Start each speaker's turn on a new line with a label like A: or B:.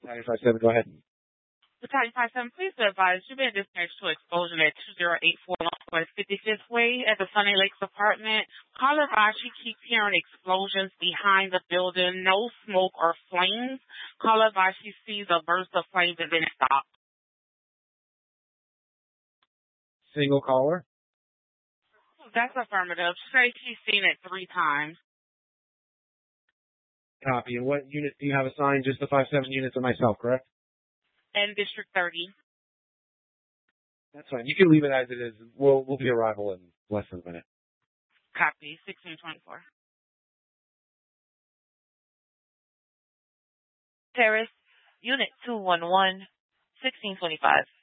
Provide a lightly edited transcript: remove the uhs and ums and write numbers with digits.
A: Battalion 57, go ahead.
B: Battalion 57, please be advised you've been dispatched to explosion at 2084 Northwest 55th Way at the Sunny Lakes apartment. Caller advised she keeps hearing explosions behind the building, no smoke or flames. Caller advised she sees a burst of flames and then it stops.
A: Single caller?
B: That's affirmative. She says she's seen it 3 times.
A: Copy. And what unit do you have assigned? Just the 57 units and myself, correct?
B: And District 30.
A: That's fine. You can leave it as it is. We'll be arrival in less than a minute.
B: Copy. 1624.
C: Terrace, Unit 211, 1625.